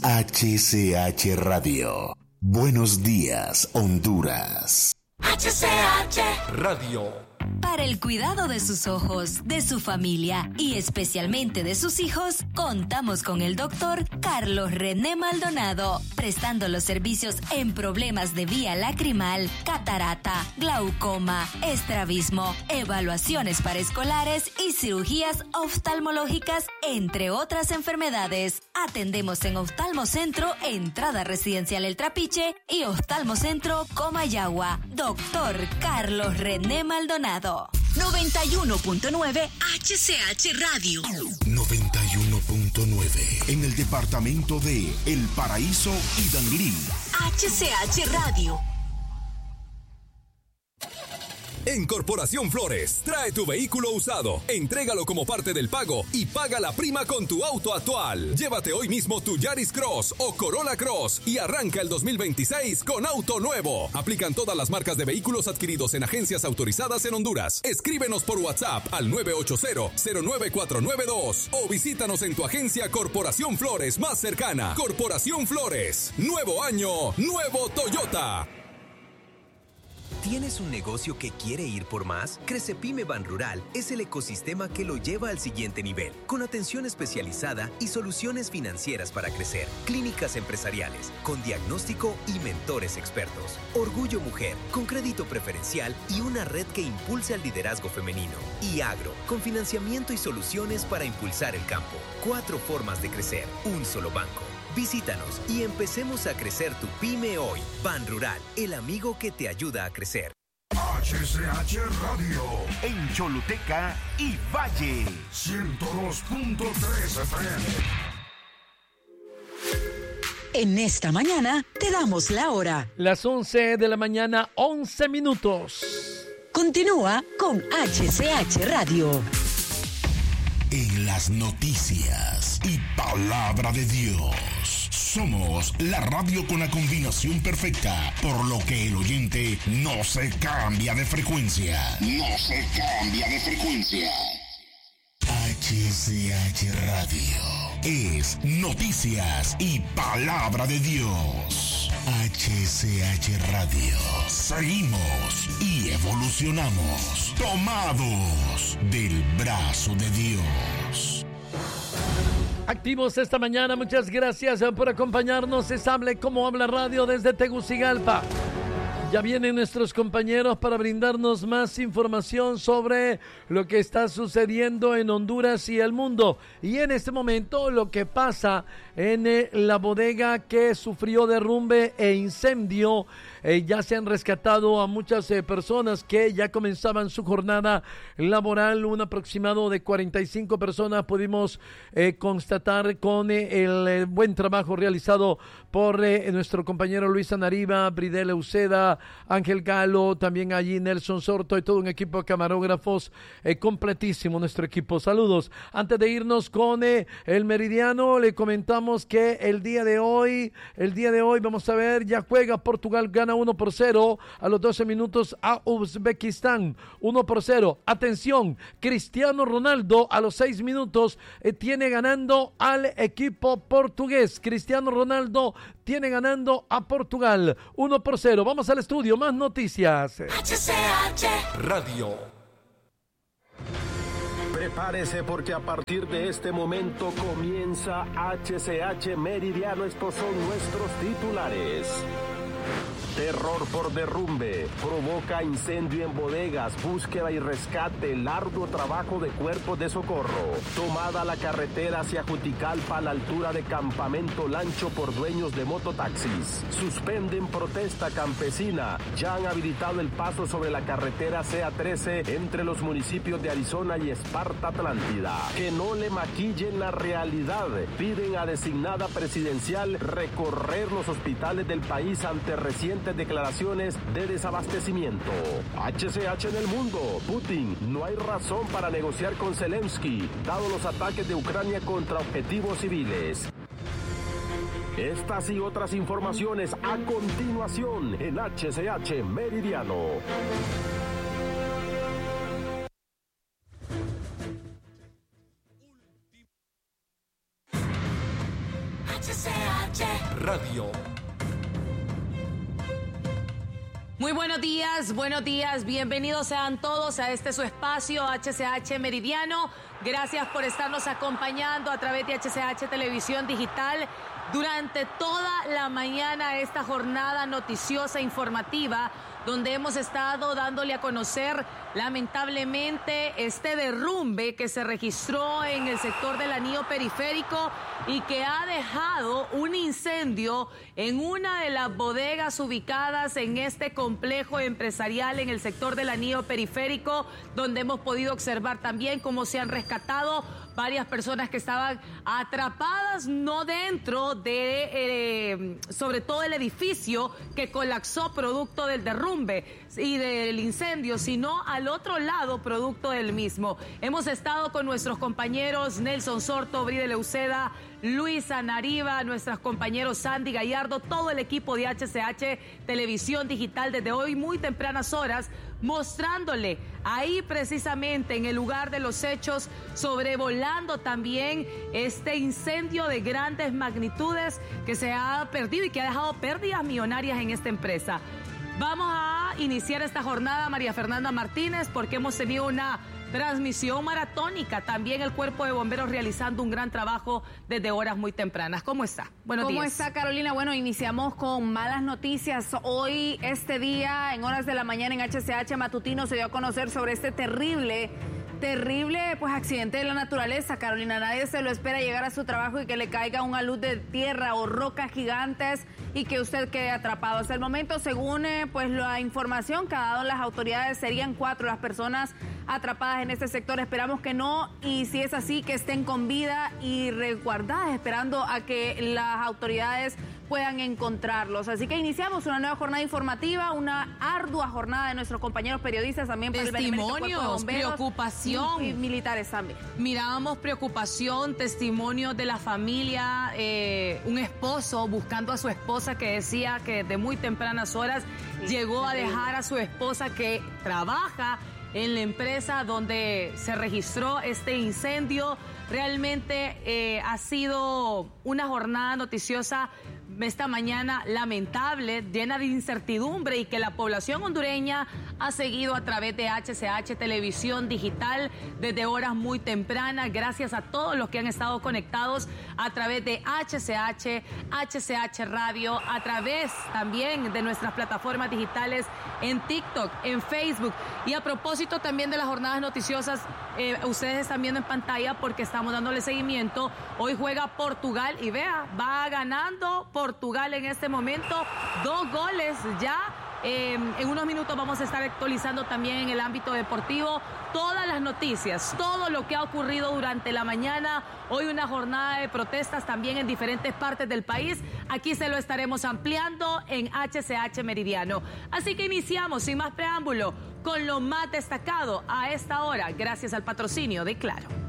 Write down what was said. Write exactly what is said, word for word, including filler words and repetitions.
H C H Radio. Buenos días, Honduras. H C H Radio. Para el cuidado de sus ojos, de su familia y especialmente de sus hijos, contamos con el doctor Carlos René Maldonado, prestando los servicios en problemas de vía lacrimal, catarata, glaucoma, estrabismo, evaluaciones para escolares y cirugías oftalmológicas, entre otras enfermedades. Atendemos en Oftalmocentro, Entrada Residencial El Trapiche y Oftalmocentro Comayagua. Doctor Carlos René Maldonado. noventa y uno punto nueve H C H Radio. noventa y uno punto nueve en el departamento de El Paraíso y Danlí. H C H Radio. En Corporación Flores, trae tu vehículo usado, entrégalo como parte del pago y paga la prima con tu auto actual. Llévate hoy mismo tu Yaris Cross o Corolla Cross y arranca el dos mil veintiséis con auto nuevo. Aplican todas las marcas de vehículos adquiridos en agencias autorizadas en Honduras. Escríbenos por WhatsApp al nueve ocho cero, cero nueve cuatro nueve dos o visítanos en tu agencia Corporación Flores más cercana. Corporación Flores, nuevo año, nuevo Toyota. ¿Tienes un negocio que quiere ir por más? Crecepyme Banrural es el ecosistema que lo lleva al siguiente nivel, con atención especializada y soluciones financieras para crecer, clínicas empresariales, con diagnóstico y mentores expertos, Orgullo Mujer, con crédito preferencial y una red que impulse al liderazgo femenino, y Agro, con financiamiento y soluciones para impulsar el campo. Cuatro formas de crecer, un solo banco. Visítanos y empecemos a crecer tu pyme hoy. Banrural, el amigo que te ayuda a crecer. H C H Radio. En Choluteca y Valle. ciento dos punto tres F M. En esta mañana te damos la hora. Las once de la mañana, once minutos. Continúa con H C H Radio. En las noticias y palabra de Dios. Somos la radio con la combinación perfecta, por lo que el oyente no se cambia de frecuencia. No se cambia de frecuencia. H C H Radio es noticias y palabra de Dios. H C H Radio. Seguimos y evolucionamos, tomados del brazo de Dios. Activos esta mañana, muchas gracias por acompañarnos. Es Hable Como Habla Radio desde Tegucigalpa. Ya vienen nuestros compañeros para brindarnos más información sobre lo que está sucediendo en Honduras y el mundo. Y en este momento lo que pasa en eh, la bodega que sufrió derrumbe e incendio. Eh, ya se han rescatado a muchas eh, personas que ya comenzaban su jornada laboral. Un aproximado de cuarenta y cinco personas pudimos eh, constatar con eh, el eh, buen trabajo realizado por eh, nuestro compañero Luis Anariba, Bridel Euseda, Ángel Galo, también allí Nelson Sorto y todo un equipo de camarógrafos eh, completísimo nuestro equipo. Saludos. Antes de irnos con eh, el Meridiano, le comentamos que el día de hoy, el día de hoy vamos a ver, ya juega Portugal, gana uno por cero a los doce minutos a Uzbekistán, uno por cero. Atención, Cristiano Ronaldo a los seis minutos eh, tiene ganando al equipo portugués. Cristiano Ronaldo tiene ganando a Portugal, uno por cero. Vamos al estudio, más noticias. H C H Radio. Prepárese porque a partir de este momento comienza H C H Meridiano. Estos son nuestros titulares. Terror por derrumbe, provoca incendio en bodegas, búsqueda y rescate, largo trabajo de cuerpos de socorro. Tomada la carretera hacia Juticalpa a la altura de Campamento Lancho por dueños de mototaxis. Suspenden protesta campesina, ya han habilitado el paso sobre la carretera C A trece entre los municipios de Arizona y Esparta Atlántida. Que no le maquillen la realidad, piden a designada presidencial recorrer los hospitales del país ante recientes declaraciones de desabastecimiento. H C H en el mundo. Putin, no hay razón para negociar con Zelensky, dado los ataques de Ucrania contra objetivos civiles. Estas y otras informaciones a continuación en H C H Meridiano. H C H Radio. Muy buenos días, buenos días, bienvenidos sean todos a este su espacio H C H Meridiano. Gracias por estarnos acompañando a través de H C H Televisión Digital durante toda la mañana, esta jornada noticiosa informativa donde hemos estado dándole a conocer lamentablemente este derrumbe que se registró en el sector del anillo periférico y que ha dejado un incendio en una de las bodegas ubicadas en este complejo empresarial en el sector del anillo periférico, donde hemos podido observar también cómo se han rescatado varias personas que estaban atrapadas, no dentro de, eh, sobre todo el edificio que colapsó producto del derrumbe y del incendio, sino al otro lado producto del mismo. Hemos estado con nuestros compañeros Nelson Sorto, Bride Leuceda, Luisa Nariva, nuestros compañeros Sandy Gallardo, todo el equipo de H C H Televisión Digital desde hoy muy tempranas horas, mostrándole ahí precisamente en el lugar de los hechos, sobrevolando también este incendio de grandes magnitudes que se ha perdido y que ha dejado pérdidas millonarias en esta empresa. Vamos a iniciar esta jornada, María Fernanda Martínez, porque hemos tenido una transmisión maratónica, también el Cuerpo de Bomberos realizando un gran trabajo desde horas muy tempranas. ¿Cómo está? Buenos días. ¿Cómo está, Carolina? Bueno, iniciamos con malas noticias. Hoy, este día, en horas de la mañana en H C H Matutino se dio a conocer sobre este terrible Terrible, pues, accidente de la naturaleza, Carolina. Nadie se lo espera llegar a su trabajo y que le caiga una luz de tierra o rocas gigantes y que usted quede atrapado. Hasta el momento, según eh, pues la información que han dado las autoridades, serían cuatro las personas atrapadas en este sector. Esperamos que no, y si es así, que estén con vida y resguardadas, esperando a que las autoridades puedan encontrarlos. Así que iniciamos una nueva jornada informativa, una ardua jornada de nuestros compañeros periodistas, también para el testimonios, preocupación y militares también. Mirábamos preocupación, testimonio de la familia, eh, un esposo buscando a su esposa que decía que desde muy tempranas horas sí, llegó a dejar a su esposa que trabaja en la empresa donde se registró este incendio. Realmente eh, ha sido una jornada noticiosa esta mañana lamentable, llena de incertidumbre, y que la población hondureña ha seguido a través de H C H Televisión Digital desde horas muy tempranas. Gracias a todos los que han estado conectados a través de H C H, H C H Radio, a través también de nuestras plataformas digitales en TikTok, en Facebook. Y a propósito también de las jornadas noticiosas, eh, ustedes están viendo en pantalla porque estamos dándole seguimiento. Hoy juega Portugal y vea, va ganando Portugal en este momento, dos goles ya. Eh, en unos minutos vamos a estar actualizando también en el ámbito deportivo todas las noticias, todo lo que ha ocurrido durante la mañana. Hoy una jornada de protestas también en diferentes partes del país. Aquí se lo estaremos ampliando en H C H Meridiano. Así que iniciamos sin más preámbulo con lo más destacado a esta hora, gracias al patrocinio de Claro.